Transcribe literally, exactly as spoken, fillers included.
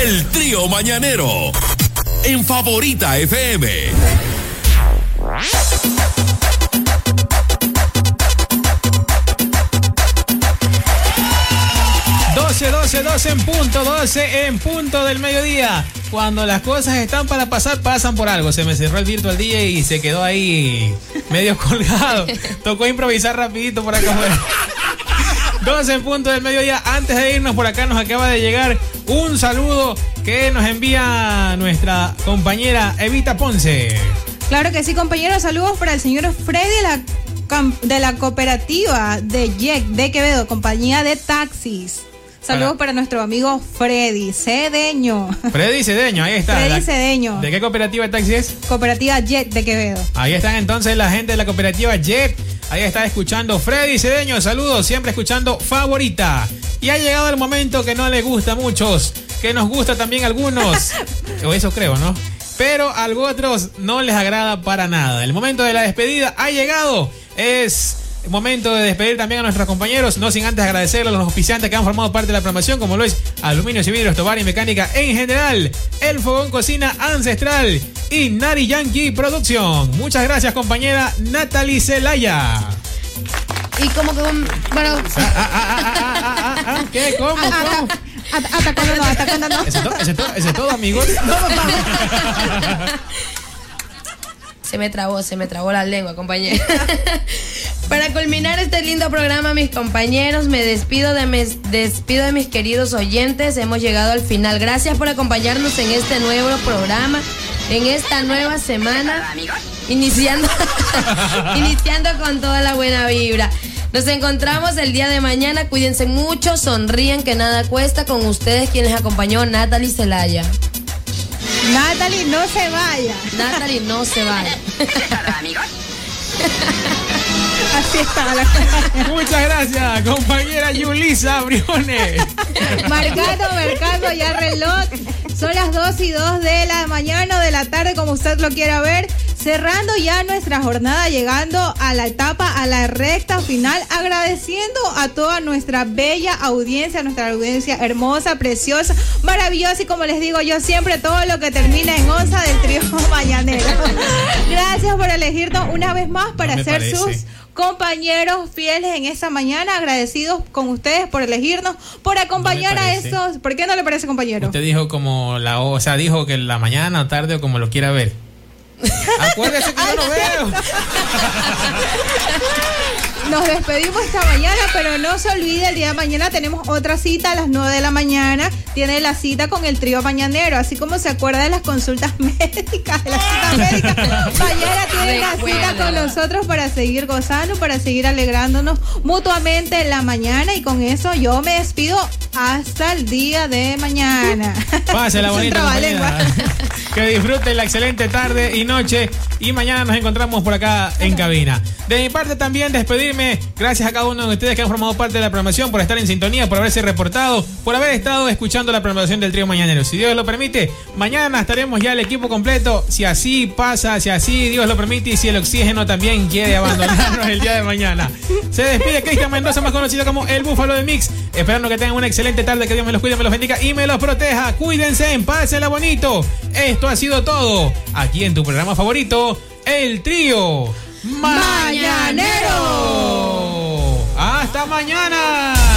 El Trío Mañanero en Favorita F M. doce, doce, doce en punto, doce en punto del mediodía. Cuando las cosas están para pasar, pasan por algo. Se me cerró el Virtual D J y se quedó ahí medio colgado. Tocó improvisar rapidito por acá afuera. doce en punto del mediodía. Antes de irnos, por acá nos acaba de llegar un saludo que nos envía nuestra compañera Evita Ponce. Claro que sí, compañeros. Saludos para el señor Freddy de la, de la cooperativa de Jack de Quevedo, compañía de taxis. Saludos para, para nuestro amigo Freddy Cedeño. Freddy Cedeño, ahí está. Freddy la, Cedeño. ¿De qué cooperativa de taxis es? Cooperativa Jet de Quevedo. Ahí están entonces la gente de la cooperativa Jet. Ahí está escuchando Freddy Cedeño. Saludos, siempre escuchando Favorita. Y ha llegado el momento que no les gusta a muchos, que nos gusta también a algunos. O eso creo, ¿no? Pero a otros no les agrada para nada. El momento de la despedida ha llegado. Es momento de despedir también a nuestros compañeros, no sin antes agradecerle a los auspiciantes que han formado parte de la programación, como lo es Aluminios y Vidrios, Tobar y Mecánica en general, El Fogón Cocina Ancestral y Nari Yankee Producción. Muchas gracias, compañera Natalie Zelaya. Y como que, bueno... Ah, ah, ah, ah, ah, ah, ah, ¿qué? ¿Cómo? ¿Cómo? Atacándonos, atacándonos. ¿Ese es todo, ese todo, ese todo, amigos? Se me trabó, se me trabó la lengua, compañero. Para culminar este lindo programa, mis compañeros, me despido de mis, despido de mis queridos oyentes. Hemos llegado al final. Gracias por acompañarnos en este nuevo programa, en esta nueva semana, iniciando, iniciando con toda la buena vibra. Nos encontramos el día de mañana. Cuídense mucho, sonríen, que nada cuesta. Con ustedes, quien les acompañó, Natalie Zelaya. Natalie, no se vaya. Natalie, no se vaya. Así está la... Muchas gracias, compañera Yulisa Briones. Marcando, marcando ya reloj. Son las dos y dos de la mañana o de la tarde, como usted lo quiera ver. Cerrando ya nuestra jornada, llegando a la etapa, a la recta final, agradeciendo a toda nuestra bella audiencia, nuestra audiencia hermosa, preciosa, maravillosa, y como les digo yo siempre, todo lo que termina en onza del Trío Mañanero. Gracias por elegirnos una vez más para no ser parece. sus compañeros fieles en esta mañana, agradecidos con ustedes por elegirnos, por acompañar no a esos. ¿Por qué no le parece, compañero? Usted dijo como la, o sea, dijo que la mañana o tarde o como lo quiera ver. Acuérdese que yo no veo. Nos despedimos esta mañana, pero no se olvide, el día de mañana tenemos otra cita a las nueve de la mañana. Tiene la cita con el Trío Mañanero, así como se acuerda de las consultas médicas, de las citas médicas. Mañana tiene la cita con nosotros para seguir gozando, para seguir alegrándonos mutuamente en la mañana. Y con eso yo me despido hasta el día de mañana. Pásela bonita, que disfruten la excelente tarde y noche, y mañana nos encontramos por acá en cabina. De mi parte también despedirme, gracias a cada uno de ustedes que han formado parte de la programación, por estar en sintonía, por haberse reportado, por haber estado escuchando la programación del Trío Mañanero. Si Dios lo permite, mañana estaremos ya el equipo completo, si así pasa, si así Dios lo permite, y si el oxígeno también quiere abandonarnos el día de mañana. Se despide Cristian Mendoza, más conocido como el Búfalo de Mix, esperando que tengan una excelente tarde, que Dios me los cuide, me los bendiga y me los proteja. Cuídense, pásenla bonito. Esto ha sido todo aquí en tu programa favorito, El Trío Mañanero. Hasta mañana.